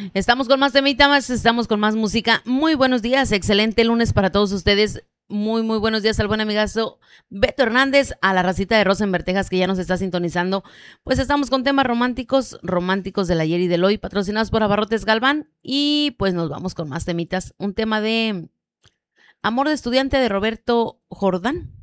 Estamos con más temitas, estamos con más música. Muy buenos días, excelente lunes para todos ustedes. Muy buenos días al buen amigazo Beto Hernández, a la racita de Rosenberg, Texas, que ya nos está sintonizando. Pues estamos con temas románticos del ayer y del hoy, patrocinados por Abarrotes Galván. Y pues nos vamos con más temitas. Un tema de Amor de estudiante de Roberto Jordán.